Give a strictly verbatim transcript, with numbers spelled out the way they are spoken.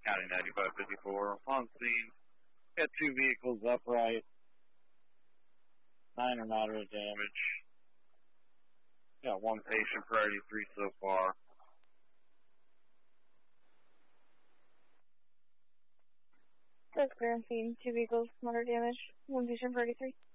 County ninety-five fifty-four. On scene, got two vehicles upright. Nine are moderate damage. Got one patient, priority three so far. That's clear on scene. Two vehicles, moderate damage. One patient, priority three.